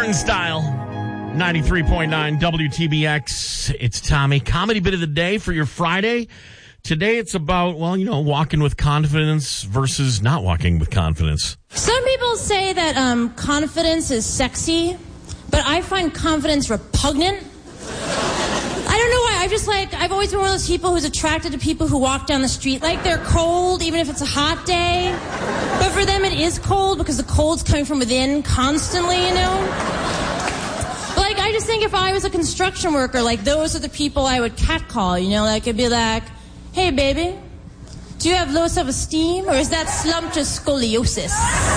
Turnstile, 93.9 WTBX. It's Tommy. Comedy bit of the day for your Friday. Today it's about, walking with confidence versus not walking with confidence. Some people say that confidence is sexy, but I find confidence repugnant. I don't know why. I've always been one of those people who's attracted to people who walk down the street like they're cold, even if it's a hot day. But for them, it is cold because the cold's coming from within constantly, But, I just think if I was a construction worker, those are the people I would catcall, I'd be like, hey, baby, do you have low self-esteem, or is that slump just scoliosis?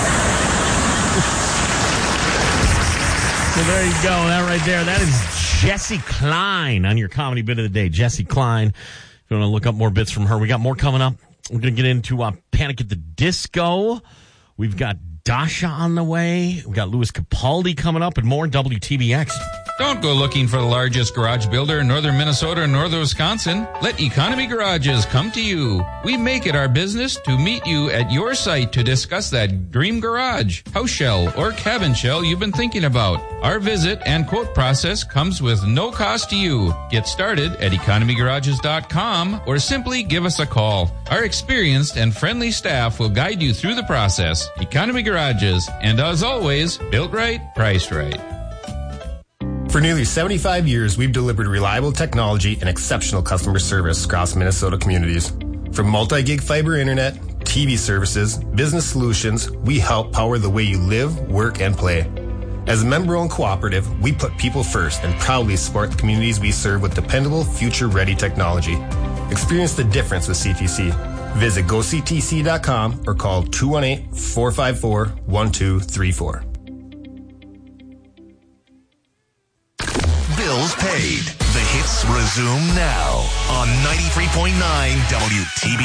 So there you go. That right there. That is Jessie Klein on your comedy bit of the day. Jessie Klein. If you want to look up more bits from her, we got more coming up. We're going to get into Panic at the Disco. We've got Dasha on the way. We got Louis Capaldi coming up and more WTBX. Don't go looking for the largest garage builder in northern Minnesota or northern Wisconsin. Let Economy Garages come to you. We make it our business to meet you at your site to discuss that dream garage, house shell, or cabin shell you've been thinking about. Our visit and quote process comes with no cost to you. Get started at economygarages.com or simply give us a call. Our experienced and friendly staff will guide you through the process. Economy Garages, and as always, built right, priced right. For nearly 75 years, we've delivered reliable technology and exceptional customer service across Minnesota communities. From multi-gig fiber internet, TV services, business solutions, we help power the way you live, work, and play. As a member-owned cooperative, we put people first and proudly support the communities we serve with dependable, future-ready technology. Experience the difference with CTC. Visit goctc.com or call 218-454-1234. Bills paid. The hits resume now on 93.9 WTB.